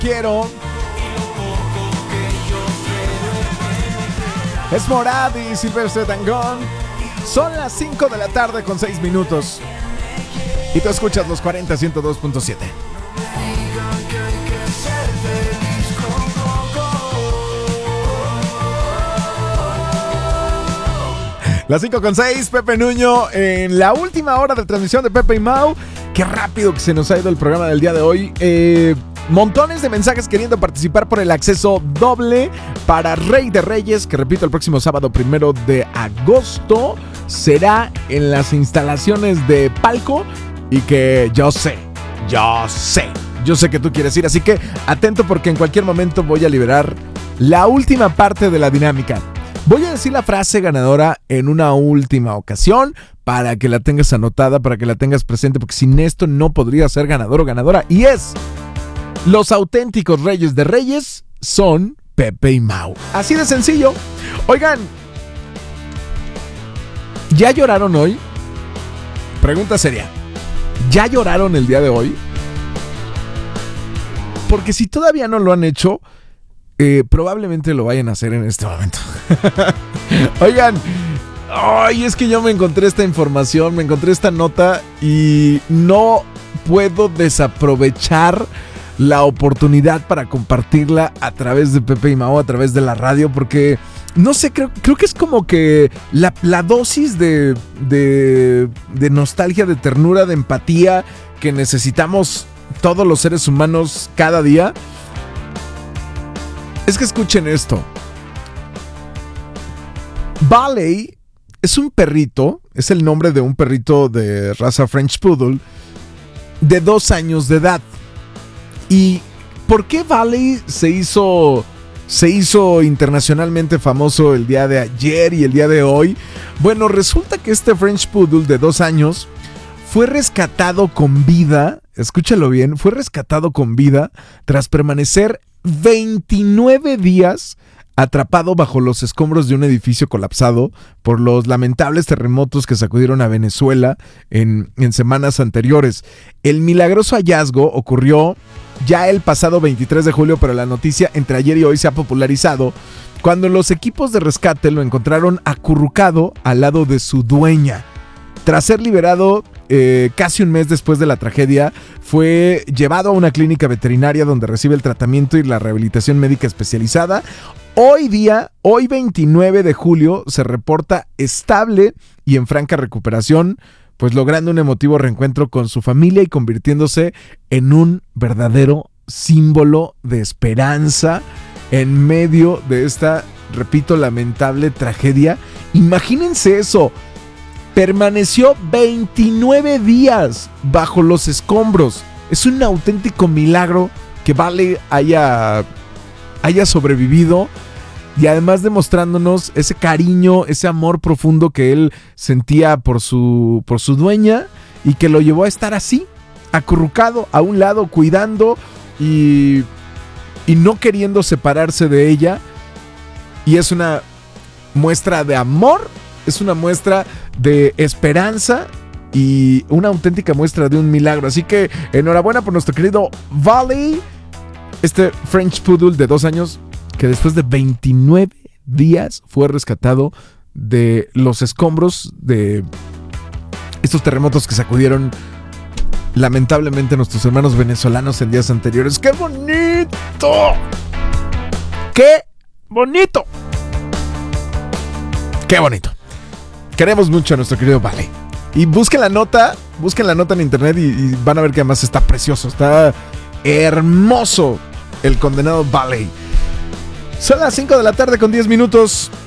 Quiero. Es Morad y Silvestre Dangond. Son las 5 de la tarde con 6 minutos. Y tú escuchas los 40 102.7. Las 5 con 6, Pepe Nuño en la última hora de transmisión de Pepe y Mau. Qué rápido que se nos ha ido el programa del día de hoy. Montones de mensajes queriendo participar por el acceso doble para Rey de Reyes, que repito, el próximo sábado 1 de agosto será en las instalaciones de Palco y que yo sé que tú quieres ir, así que atento porque en cualquier momento voy a liberar la última parte de la dinámica. Voy a decir la frase ganadora en una última ocasión para que la tengas anotada, para que la tengas presente, porque sin esto no podría ser ganador o ganadora. Y es: los auténticos Reyes de Reyes son Pepe y Mau. Así de sencillo. Oigan, ¿ya lloraron hoy? Pregunta seria. ¿Ya lloraron el día de hoy? Porque si todavía no lo han hecho, probablemente lo vayan a hacer en este momento. Oigan, es que yo me encontré esta información, me encontré esta nota y no puedo desaprovechar la oportunidad para compartirla a través de Pepe y Mau, a través de la radio, porque no sé, creo que es como que la dosis de nostalgia, de ternura, de empatía que necesitamos todos los seres humanos cada día. Es que escuchen esto. Bailey es un perrito, es el nombre de un perrito de raza French Poodle de 2 años de edad. ¿Y por qué Bailey se hizo internacionalmente famoso el día de ayer y el día de hoy? Bueno, resulta que este French Poodle de 2 años fue rescatado con vida, escúchalo bien, fue rescatado con vida tras permanecer 29 días atrapado bajo los escombros de un edificio colapsado por los lamentables terremotos que sacudieron a Venezuela en semanas anteriores. El milagroso hallazgo ocurrió ya el pasado 23 de julio, pero la noticia entre ayer y hoy se ha popularizado cuando los equipos de rescate lo encontraron acurrucado al lado de su dueña. Tras ser liberado casi un mes después de la tragedia, fue llevado a una clínica veterinaria donde recibe el tratamiento y la rehabilitación médica especializada. Hoy 29 de julio, se reporta estable y en franca recuperación, pues logrando un emotivo reencuentro con su familia y convirtiéndose en un verdadero símbolo de esperanza en medio de esta, repito, lamentable tragedia. Imagínense eso. Permaneció 29 días bajo los escombros. Es un auténtico milagro que Bailey haya sobrevivido y además demostrándonos ese cariño, ese amor profundo que él sentía por su dueña y que lo llevó a estar así, acurrucado a un lado, cuidando y no queriendo separarse de ella. Y es una muestra de amor, es una muestra de esperanza y una auténtica muestra de un milagro. Así que enhorabuena por nuestro querido Bailey, este French Poodle de 2 años que después de 29 días fue rescatado de los escombros de estos terremotos que sacudieron lamentablemente a nuestros hermanos venezolanos en días anteriores. ¡Qué bonito! ¡Qué bonito! ¡Qué bonito! Queremos mucho a nuestro querido Bailey. Y busquen la nota en internet y van a ver que además está precioso, está hermoso el condenado Bailey. Son las 5 de la tarde con 10 minutos.